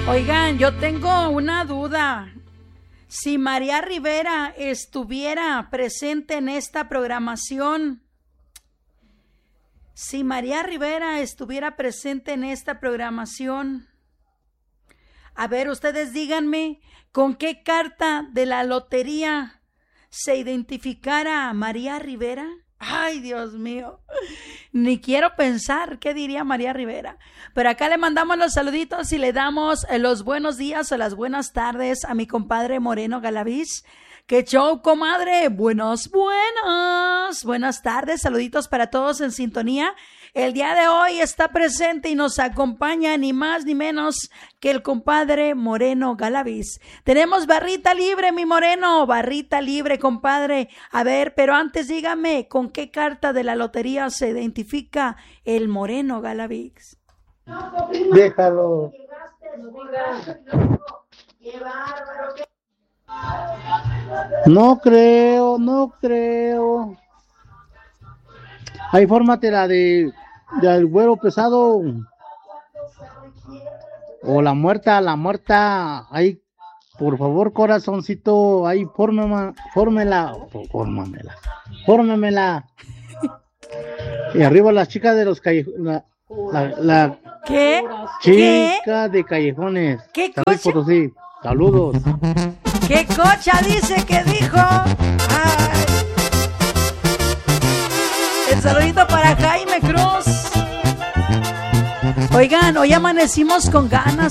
Oigan, yo tengo una duda. Si María Rivera estuviera presente en esta programación, a ver, ustedes díganme, ¿con qué carta de la lotería se identificara a María Rivera? Ay, Dios mío, ni quiero pensar qué diría María Rivera. Pero acá le mandamos los saluditos y le damos los buenos días o las buenas tardes a mi compadre Moreno Galaviz. ¡Qué show, comadre! Buenas tardes, saluditos para todos en sintonía. El día de hoy está presente y nos acompaña ni más ni menos que el compadre Moreno Galaviz. Tenemos barrita libre, mi Moreno, barrita libre, compadre. A ver, pero antes dígame, ¿con qué carta de la lotería se identifica el Moreno Galaviz? Déjalo. No creo. Ahí fórmate la del güero pesado. O la muerta. Ahí, por favor, corazoncito, ahí fórmemela. Y arriba las chicas de los callejones. ¿Qué? Chica de callejones. ¿Qué cocha? Sí. Saludos. ¿Qué cocha dice que dijo? Ay. El saludito para Jaime Cruz. Oigan, hoy amanecimos con ganas,